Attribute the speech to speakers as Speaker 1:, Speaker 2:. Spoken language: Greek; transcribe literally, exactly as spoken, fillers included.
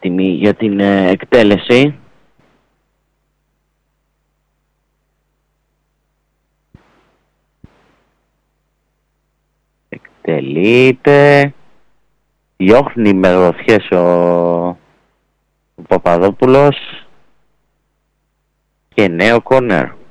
Speaker 1: έτοιμοι για την ε, εκτέλεση. Εκτελείται. Διώχνει με γροθιές ο, ο Παπαδόπουλος. Και νέο κόρνερ.